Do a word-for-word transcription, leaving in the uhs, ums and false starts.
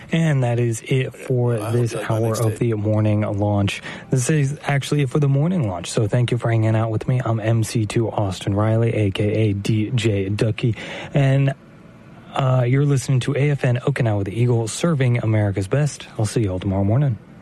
And that is it for this hour of the morning launch. This is actually it for the morning launch. So thank you for hanging out with me. I'm M C two Austin Riley, a k a. D J Ducky. And uh, you're listening to A F N Okinawa the Eagle, serving America's best. I'll see you all tomorrow morning.